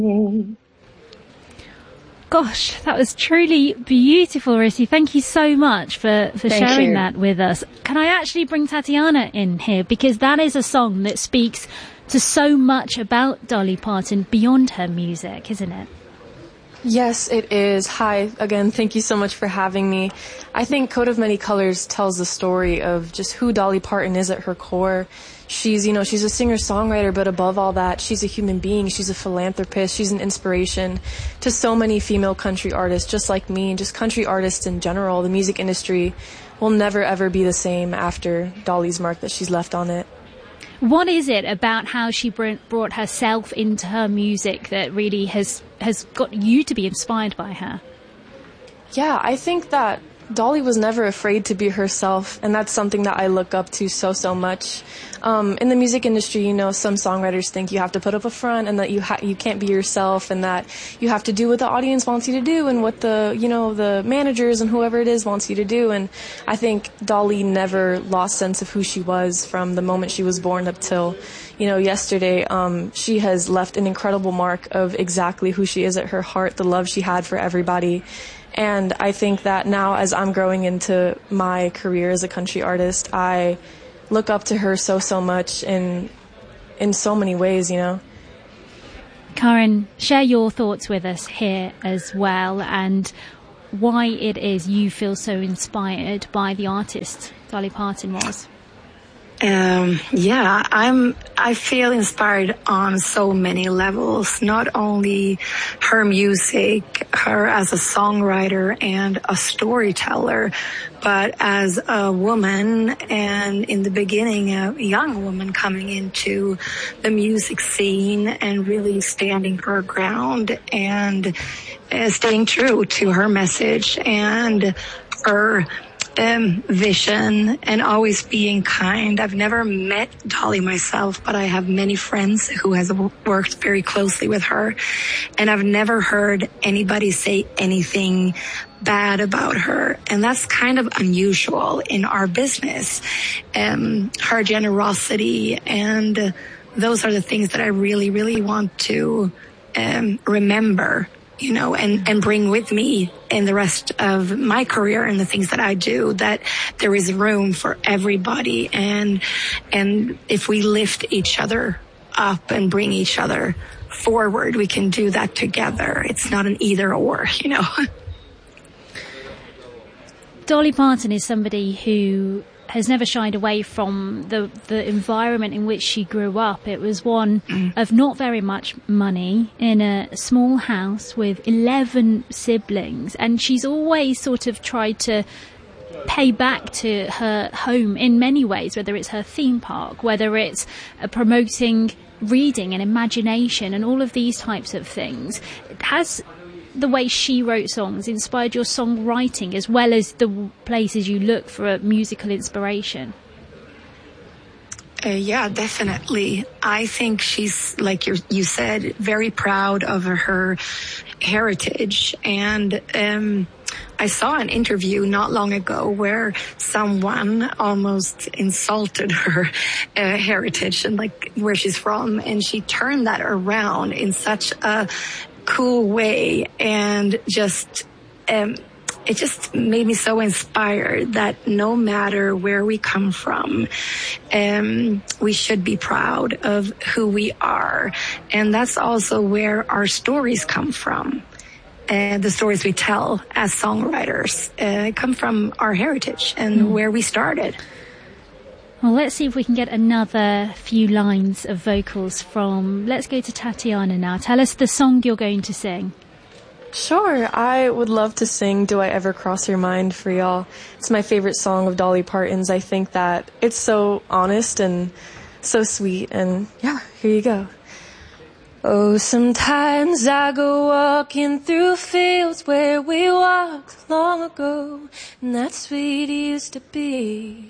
Gosh, that was truly beautiful, Rissy. Thank you so much for sharing that with us. Can I actually bring Tatiana in here? Because that is a song that speaks to so much about Dolly Parton beyond her music, isn't it? Yes, it is. Hi, again, thank you so much for having me. I think Coat of Many Colors tells the story of just who Dolly Parton is at her core. She's a singer-songwriter, but above all that, she's a human being. She's a philanthropist. She's an inspiration to so many female country artists, just like me, and just country artists in general. The music industry will never, ever be the same after Dolly's mark that she's left on it. What is it about how she brought herself into her music that really has got you to be inspired by her? Yeah, I think that Dolly was never afraid to be herself, and that's something that I look up to so much. In the music industry, some songwriters think you have to put up a front and that you can't be yourself, and that you have to do what the audience wants you to do and what the managers and whoever it is wants you to do. And I think Dolly never lost sense of who she was from the moment she was born up till yesterday. She has left an incredible mark of exactly who she is at her heart, the love she had for everybody. And I think that now, as I'm growing into my career as a country artist, I look up to her so much in so many ways, Karen, share your thoughts with us here as well, and why it is you feel so inspired by the artist Dolly Parton was. I feel inspired on so many levels, not only her music, her as a songwriter and a storyteller, but as a woman, and in the beginning, a young woman coming into the music scene and really standing her ground and staying true to her message and her vision, and always being kind. I've never met Dolly myself, but I have many friends who has worked very closely with her, and I've never heard anybody say anything bad about her, and that's kind of unusual in our business. Her generosity, and those are the things that I really want to remember, and bring with me in the rest of my career and the things that I do, that there is room for everybody. And if we lift each other up and bring each other forward, we can do that together. It's not an either or, Dolly Parton is somebody who has never shied away from the environment in which she grew up. It was one of not very much money, in a small house with 11 siblings, and she's always sort of tried to pay back to her home in many ways, whether it's her theme park, whether it's promoting reading and imagination and all of these types of things. Has the way she wrote songs inspired your songwriting, as well as the places you look for a musical inspiration? Yeah, definitely. I think she's, like you said, very proud of her heritage. And I saw an interview not long ago where someone almost insulted her heritage and like where she's from, and she turned that around in such a cool way, and just it just made me so inspired that no matter where we come from, we should be proud of who we are. And that's also where our stories come from. The stories we tell as songwriters come from our heritage and where we started. Well, let's see if we can get another few lines of vocals from... Let's go to Tatiana now. Tell us the song you're going to sing. Sure, I would love to sing Do I Ever Cross Your Mind for y'all. It's my favorite song of Dolly Parton's. I think that it's so honest and so sweet, and yeah, here you go. Oh, sometimes I go walking through fields where we walked long ago, and that's sweet used to be.